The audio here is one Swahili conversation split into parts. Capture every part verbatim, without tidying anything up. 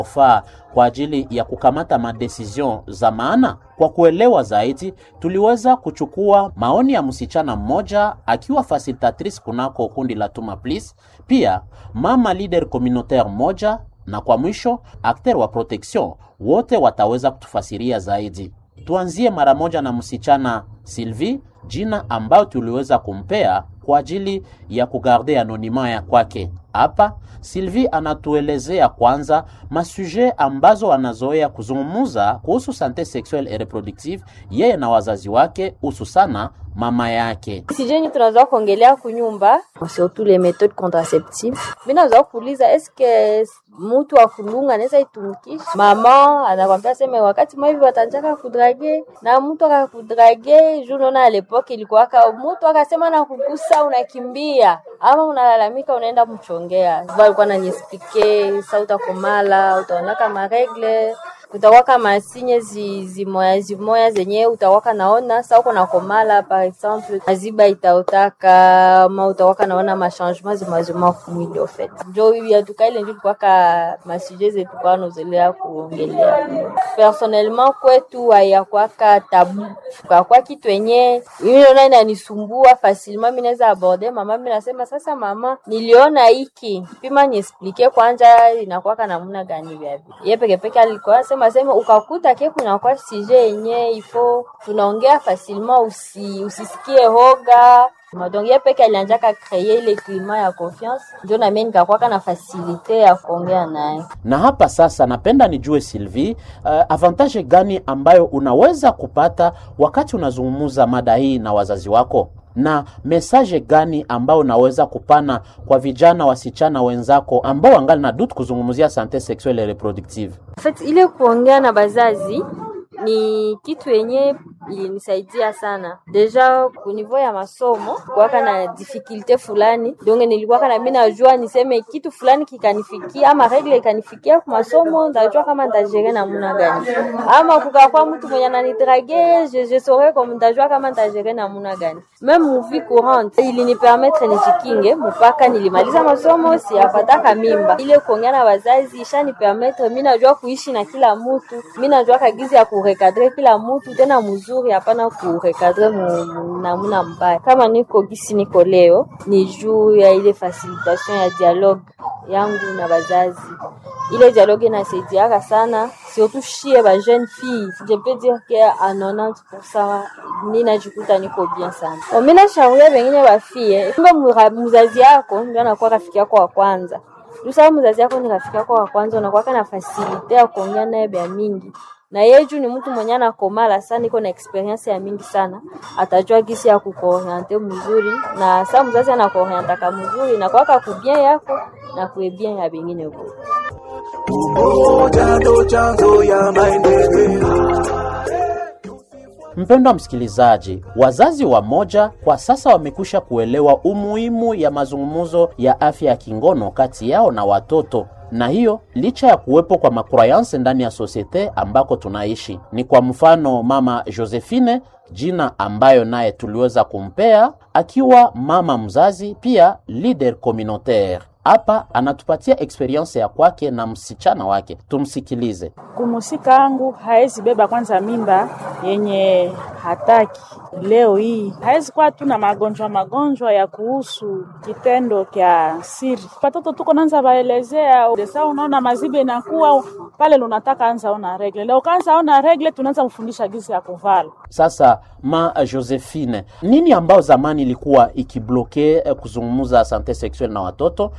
Faa kwa ajili ya kukamata madecision za maana. Kwa kuelewa zaidi, tuliweza kuchukua maoni ya msichana mmoja akiwa facilitatrice kunako kundi la Tuma Please, pia mama leader communautaire moja, na kwa mwisho acteur wa protection. Wote wataweza kutufasiria zaidi. Tuanzie mara moja na msichana Sylvie, jina ambayo tuliweza kumpea kwa ajili ya kugarde anonima ya kwake. Hapa Sylvie anatuelezea kwanza masuje ambazo anazoea kuzungumza kuhusu sante sexuelle et reproductive yeye na wazazi wake, hususana mama yake. Sijeni tunazoea kuongelea kunyumba surtout les méthodes contraceptives. Mimi nazoea kuuliza eske mtu wa kulunga anaweza itumikisha? Mama anakwambia sema wakati mwa hivi watanjaka kudrage na mtu akakudrage, juno na lepoke ilikuwa ka mtu akasema na kugusa unakimbia ama unalalamika unaenda mchongea. Walikuwa ananispike sauta komala, utaona kama regle, utakuwa kama sinye zi zimoya zimoya zenye utakuwa naona sasa uko na komala par exemple aziba itautaka ma utakuwa naona ma changement zimazima kumwili en fait. Ndio ya tukaile ndio kwa ka masije zetu kwa nozelea kuongelea. Personnellement kwetu haya kwa ka tabu kwa kwa kitu yenye mimi naona inanisumbua facilement. Mimi naweza aborder mama, mimi nasema sasa mama niliona hiki pima ni explique kwanza inakuwa kana namna gani vya vipi. Yeye peke peke alikuwa sema sema ukakuta ke kuna kwa sije yenye ifo tunaongea facilement, usi usisikie hoga. Madongia peke alianjaka créer ile climat ya confiance, ndio na mimi nikakuwa na facilité ya kuongea naye. Na hapa sasa napenda nijue Sylvie, uh, avantage gani ambayo unaweza kupata wakati unazungumza mada hii na wazazi wako, na message gani ambao unaweza kupana kwa vijana wasichana wenzako ambao wangali na dutu kuzungumzia sante sexuelle et reproductive? En fait ile kuongea na bazazi ni kitu yenye ilinisaidia sana. Deja ku niveau ya masomo kwa kana difficulté fulani, donc nilikuwa kana mimi najua niseme kitu fulani kikanifikia ama regle ikanifikia kwa masomo, ndajua kama nitajere namna gani. Ama kukakuwa mtu mwenye ananidrague, je je saurais comme ndajua kama nitajere namna gani. Même mu vie courante ili permettre nijikinge mpaka nilimaliza masomo, si apataka mimba. Ile kuongea na wazazi ishani permettre mimi najua kuishi na kila mtu, mimi najua kagizi ya kurecadrer kila mtu tena mzuri, hapana kurecadrer namna mbaya. Kama niko gisi niko leo ni juu ya ile facilitation ya dialogue yangu na wazazi. Ile dialogue inasaidia sana surtout chez ba jeune fille. Je peux dire que à quatre-vingt-dix pour cent ninajikuta niko bien sana. Mimi nashauri wengine wa fille, kumbe mzazi yako ndio anakuwa rafiki yako wa kwanza. Tuseme mzazi yako ni rafiki yako wa kwanza, unakuwa na facilité ya kuongea naye bia mingi. Na yeye juu ni mtu mwenye anakomala sana, iko na experience ya mingi sana, atajua gisi ya kukuorienter mzuri, na sasa mzazi anakuorienter kama mzuri na kwa kubien yako na kuebien ya bengine huko. Umoja ndo chanzo ya maendeleo. Mpendwa msikilizaji, wazazi wa moja kwa sasa wamekusha kuelewa umuhimu ya mazungumzo ya afya ya kingono kati yao na watoto. Na hiyo licha ya kuwepo kwa makroyanse ndani ya societe ambako tunaishi. Ni kwa mfano mama Josephine, jina ambayo naye tuliweza kumpea akiwa mama mzazi pia leader communautaire. Hapa anatupatia experience ya kwake na msichana wake. Tumsikilize. Kumusika angu haezi beba kwanza mimba yenye hataki. Leo hii haezi kwa tuna magonjwa magonjwa ya kuhusu kitendo kya siri. Watoto tuko nanza baelezea desa, unaona mazibe inakuwa pale lunataka anza ona regle. Leo kanza ona regle tunaanza mfundisha gisi ya kuvala. Sasa ma Josephine, nini ambao zamani ilikuwa ikibloke eh, kuzungumza sante sexuelle na watoto,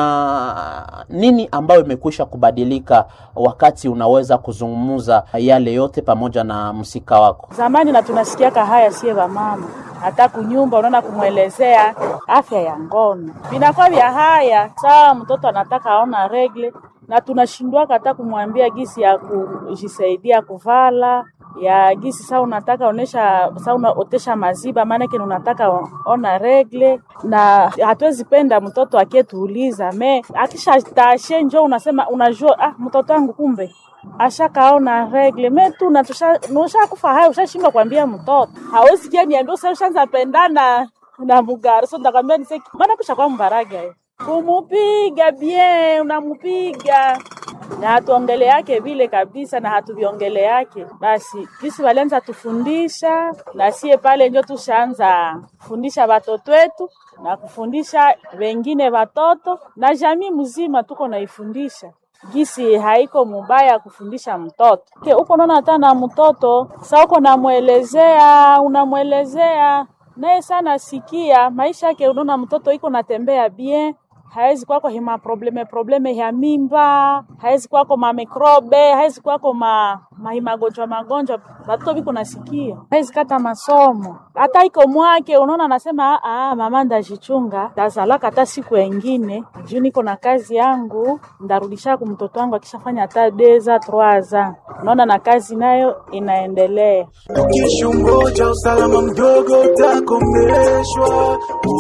na nini ambayo imekwisha kubadilika wakati unaweza kuzungumza yale yote pamoja na msika wako? Zamani na tunasikia haya sie wa mama, hata kunyumba unaona kumuelezea afya ya ngono binakuwa vya haya. Saa mtoto anataka aona regle na tunashindwa hata kumwambia gisi ya kujisaidia kuvala ya gisi. Saa unataka onesha, saa unaotesha maziba maana yake unataka ona regle, na hatuwezi penda mtoto akietuuliza me akisha tashe njoo unasema unajua ah mtoto wangu kumbe ashakaona regle metu na tusha nosha kufa hayo, ushashindwa kuambia mtoto. Hawezi kia niambia sasa ushaanza pendana na mugari, so ndakwambia niseki maana kusha kwa mbaraga kumupiga bien, unamupiga na hatuongele yake vile kabisa na hatuviongele yake. Basi kisi walianza tufundisha na sie pale ndio tushaanza kufundisha watoto wetu na kufundisha wengine watoto na jamii mzima tuko naifundisha. Gisi haiko mubaya kufundisha mtoto. Ke uko naona hata na mtoto, sasa uko namuelezea, unamuelezea naye sana sikia maisha yake, unaona mtoto iko natembea bien, haezi kwako hima probleme probleme ya mimba, haezi kwako ma mikrobe, haezi kwako ma magonjwa magonjwa, watoto biko nasikia. Haezi kata masomo. Hata iko mwake unaona anasema ah mama ndajichunga, tazalaka hata siku nyingine, juu niko na kazi yangu, ndarudisha kwa mtoto wangu akishafanya hata deza troaza. Unaona na kazi nayo inaendelea. Tukishungoja usalama mdogo utakomeshwa,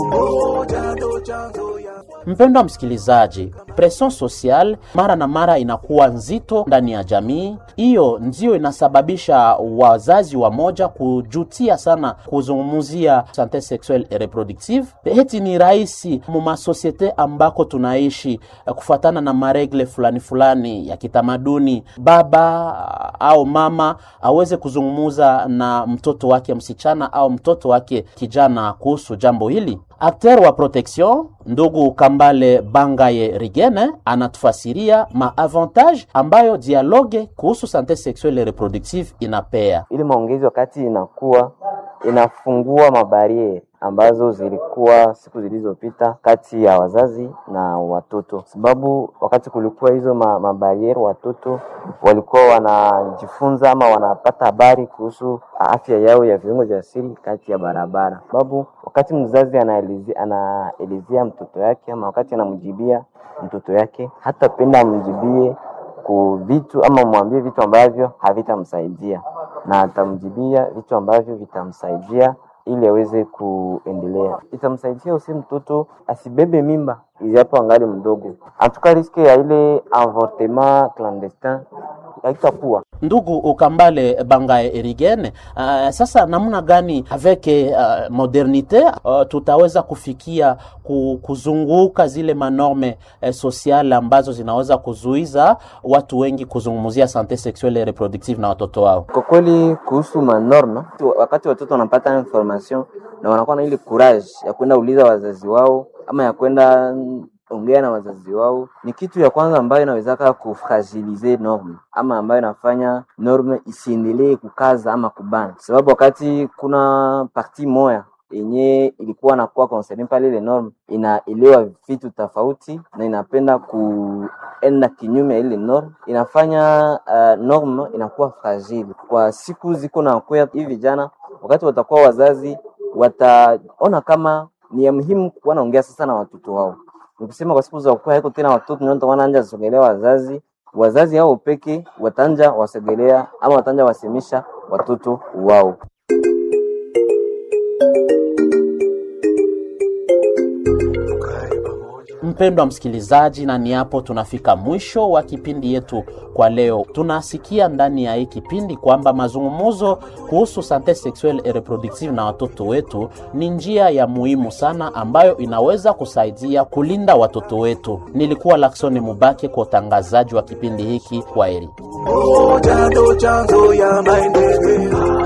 umoja ndo chanzo ya. Mpendwa msikilizaji, pression social mara na mara inakuwa nzito ndani ya jamii. Hiyo ndio inasababisha wazazi wa moja kujutia sana kuzungumzia sante sexuelle et reproductive. Heti ni rahisi mu societe ambako tunaishi kufuatana na maregle fulani fulani ya kitamaduni, baba au mama aweze kuzungumza na mtoto wake msichana au mtoto wake kijana kuhusu jambo hili. Acteur wa protection ndugu Kambale Bangaye Rigene anatufasiria maavantage ambayo dialogue kuhusu sante sexuelle et reproductive inapea. Ili maongezi wakati inakuwa inafungua mabariere ambazo zilikuwa siku zilizopita kati ya wazazi na watoto, sababu wakati kulikuwa hizo ma, mabariere watoto walikuwa wanajifunza ama wanapata habari kuhusu afya yao ya viungo vya siri kati ya barabara, sababu wakati mzazi anaelezea anaelezea mtoto yake ama wakati anamjibia mtoto yake, hata penda amjibie ku vitu ama mwambie vitu ambavyo havitamsaidia, na atamjibia vitu ambavyo vitamsaidia ili aweze kuendelea. Itamsaidia usi mtoto asibebe mimba ijapo angali mdogo. Atuka riske ya ile avortement clandestin haitakuwa. Ndugu Ukambale Bangaye Erigene, uh, sasa namna gani avec uh, modernite uh, tutaweza kufikia kuzunguka zile manorme uh, sociale ambazo zinaweza kuzuiza watu wengi kuzungumzia sante sexuelle et reproductive na watoto wao? Kwa kweli kuhusu manorme, wakati watoto wanapata information na wanakuwa na ile courage ya kwenda uliza wazazi wao ama ya kwenda ongea na wazazi wao, ni kitu ya kwanza ambayo inaweza kufragilize norme ama ambayo inafanya norme isiendelee kukaza ama kubana, sababu wakati kuna parti moya yenye ilikuwa nakuwa concerned pale ile norme inaelewa vitu tofauti na inapenda kuenda kinyume ile norme, inafanya uh, norme inakuwa fragile. Kwa siku ziko na kwa hivi vijana, wakati watakuwa wazazi wataona kama ni ya muhimu wanaongea sasa na watoto wao. Nikisema kwa siku za kwa haiko tena watoto ndio wanaanza kusogelea wazazi, wazazi hao peke watanja wasogelea ama watanja wasemisha watoto wao. Mpendwa msikilizaji, na ni hapo tunafika mwisho wa kipindi yetu kwa leo. Tunasikia ndani ya hii kipindi kwamba mazungumzo kuhusu sante sexuelle et reproductive na watoto wetu ni njia ya muhimu sana ambayo inaweza kusaidia kulinda watoto wetu. Nilikuwa Laksoni Mubake kwa utangazaji wa kipindi hiki. Kwaheri. Moja ndo chanzo ya maendeleo.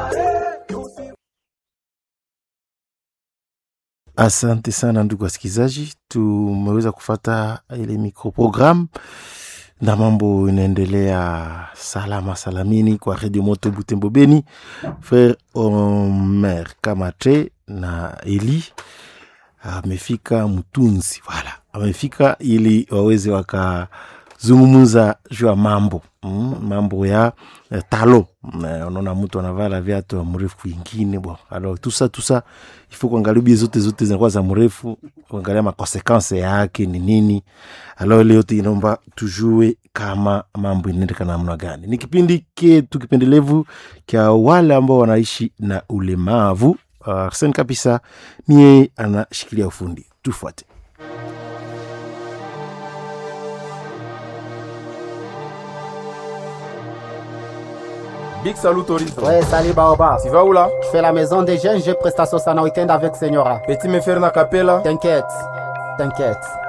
Asante sana ndugu wasikilizaji, tumeweza kufata ile microprogram na mambo inaendelea salama salamini kwa Radio Moto Butembo Beni. Frère Omer Kamate na Eli amefika Mutunzi, voilà, amefika ili waweze wakazungumza juu ya mambo mm, mambo ya eh, talo. Unaona mtu anavala viatu mrefu vingine bon, alors tout ça tout ça il faut kuangalia zote zote zinakuwa za mrefu, kuangalia ma consequences yake ni nini. Alors leo tunaomba tujue kama mambo inaendeka namna gani. Ni kipindi ketu kipendelevu kwa wale ambao wanaishi na ulemavu. Arsene uh, kabisa niye anashikilia ufundi. Tufuate. Big salut Touriste. Ouais, salut Baoba. Tu vas où là? Je fais la maison des jeunes, j'ai prestation ça en week-end avec Senyora. Petit me faire na capella. T'inquiète, t'inquiète.